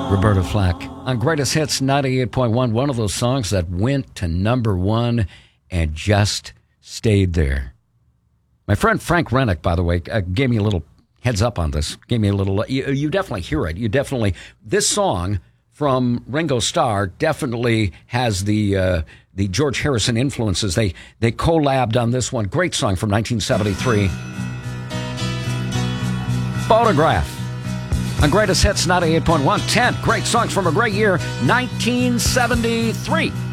Roberta Flack on Greatest Hits 98.1, one of those songs that went to number one and just stayed there. My friend Frank Rennick, by the way, gave me a little heads up on this. Gave me a little, you definitely hear it. This song from Ringo Starr definitely has the George Harrison influences. They collabed on this one. Great song from 1973. Photograph. On Greatest Hits 98.1, 10 great songs from a great year, 1973.